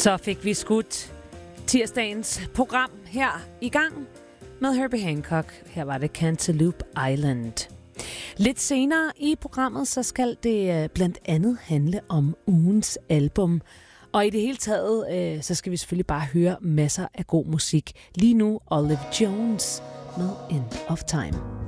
Så fik vi skudt tirsdagens program her i gang med Herbie Hancock. Her var det Cantaloupe Island. Lidt senere i programmet, så skal det blandt andet handle om ugens album. Og i det hele taget, så skal vi selvfølgelig bare høre masser af god musik. Lige nu Olive Jones med End of Time.